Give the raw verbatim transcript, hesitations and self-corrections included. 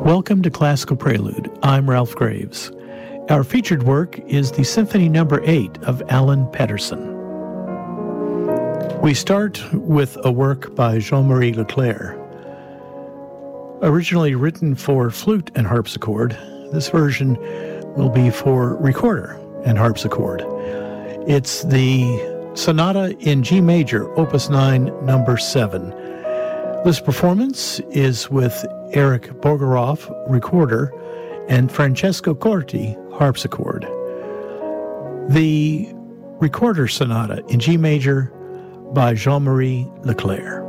Welcome to Classical Prelude. I'm Ralph Graves. Our featured work is the Symphony Number eight of Alan Paterson. We start with a work by Jean-Marie Leclair. Originally written for flute and harpsichord, this version will be for recorder and harpsichord. It's the Sonata in G Major, Opus nine, Number seven. This performance is with Eric Bogaroff, recorder, and Francesco Corti, harpsichord. The Recorder Sonata in G Major by Jean-Marie Leclair.